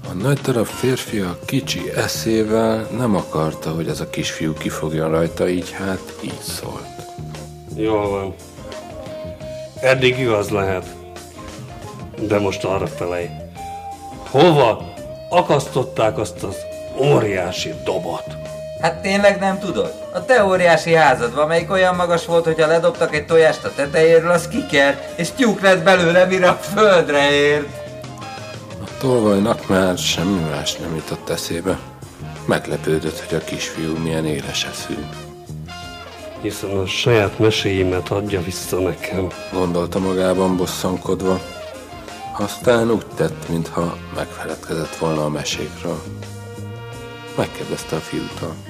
A nagy darab férfi a kicsi eszével nem akarta, hogy ez a kisfiú kifogjon rajta, így hát így szólt. Jól van. Eddig igaz lehet. De most arra felej. Hova akasztották azt az óriási dobot? Hát tényleg nem tudod? A te óriási házad, amelyik olyan magas volt, hogy ha ledobtak egy tojást a tetejéről, az kikert, és tyúk lett belőle, mire a földre ért. A tolvajnak már semmi más nem jutott eszébe. Meglepődött, hogy a kisfiú milyen éles eszű. Hiszen a saját meséimet adja vissza nekem. Gondolta magában bosszankodva. Aztán úgy tett, mintha megfeledkezett volna a mesékről. Megkérdezte a fiútól.